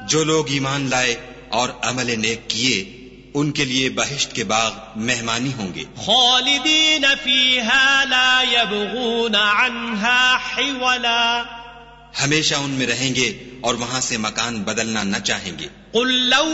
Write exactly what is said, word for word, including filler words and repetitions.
जो लोग ईमान लाए और अमल नेक किए उनके लिए बहिश्त के बाग मेहमानी होंगे। खालिदीन फीहा ला यबगून अन्हा हिवला, हमेशा उनमें रहेंगे और वहां से मकान बदलना न चाहेंगे। कुल लौ